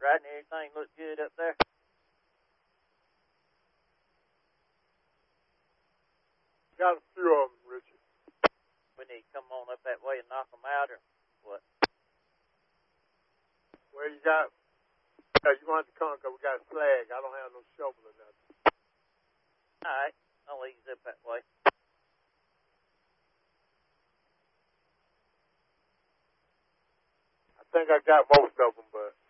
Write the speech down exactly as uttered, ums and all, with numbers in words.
Rodney, everything look good up there? Got a few of them, Richard. We need to come on up that way and knock them out, or what? Well, you got, yeah, you want to come because we got a flag. I don't have no shovel or nothing. All right, I'll ease up that way. I think I got most of them, but